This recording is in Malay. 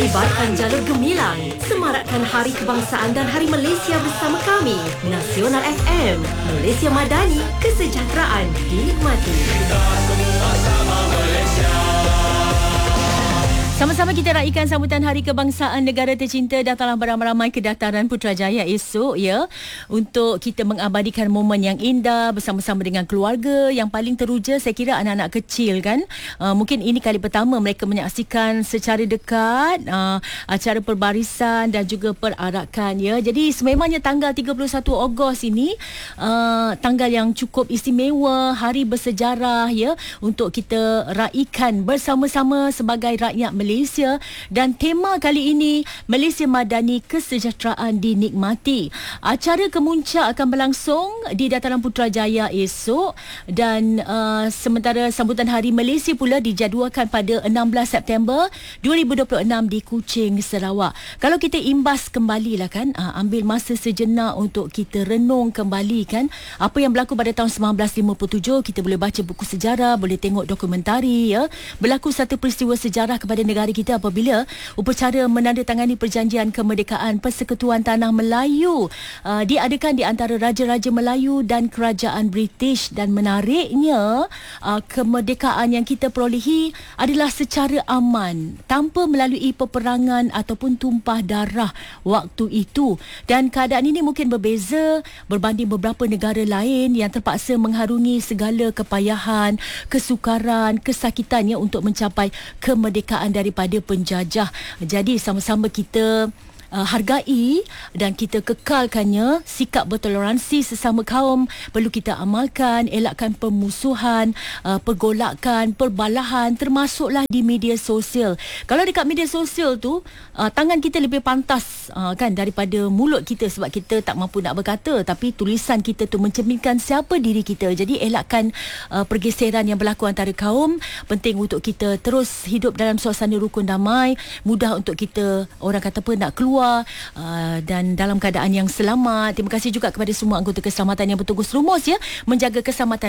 Kibarkan jalur gemilang, semarakkan Hari Kebangsaan dan Hari Malaysia bersama kami. Nasional FM, Malaysia Madani, kesejahteraan dinikmati. Kita semua sama Malaysia. Sama-sama kita raikan sambutan Hari Kebangsaan negara tercinta. Datanglah beramai-ramai ke dataran Putrajaya esok ya, untuk kita mengabadikan momen yang indah bersama-sama dengan keluarga. Yang paling teruja saya kira anak-anak kecil kan. Mungkin ini kali pertama mereka menyaksikan secara dekat acara perbarisan dan juga perarakan ya. Jadi sememangnya tanggal 31 Ogos ini tanggal yang cukup istimewa, hari bersejarah ya, untuk kita raikan bersama-sama sebagai rakyat Malaysia. Dan tema kali ini, Malaysia Madani, kesejahteraan dinikmati. Acara kemuncak akan berlangsung di dataran Putrajaya esok, dan sementara sambutan Hari Malaysia pula dijadualkan pada 16 September 2026 di Kuching, Sarawak. Kalau kita imbas kembali lah kan, ambil masa sejenak untuk kita renung kembali kan, apa yang berlaku pada tahun 1957. Kita boleh baca buku sejarah, boleh tengok dokumentari ya. Berlaku satu peristiwa sejarah kepada negara kita apabila upacara menandatangani perjanjian kemerdekaan Persekutuan Tanah Melayu diadakan di antara Raja-Raja Melayu dan Kerajaan British. Dan menariknya, kemerdekaan yang kita perolehi adalah secara aman, tanpa melalui peperangan ataupun tumpah darah waktu itu. Dan keadaan ini mungkin berbeza berbanding beberapa negara lain yang terpaksa mengharungi segala kepayahan, kesukaran, kesakitannya untuk mencapai kemerdekaan daripada penjajah. Jadi sama-sama kita hargai dan kita kekalkannya. Sikap bertoleransi sesama kaum perlu kita amalkan, elakkan permusuhan, pergolakan, perbalahan, termasuklah di media sosial. Kalau dekat media sosial tu tangan kita lebih pantas kan daripada mulut kita, sebab kita tak mampu nak berkata, tapi tulisan kita tu mencerminkan siapa diri kita. Jadi elakkan pergeseran yang berlaku antara kaum. Penting untuk kita terus hidup dalam suasana rukun damai, mudah untuk kita, orang kata apa, nak keluar dan dalam keadaan yang selamat. Terima kasih juga kepada semua anggota keselamatan yang bertugas rumus ya, menjaga keselamatan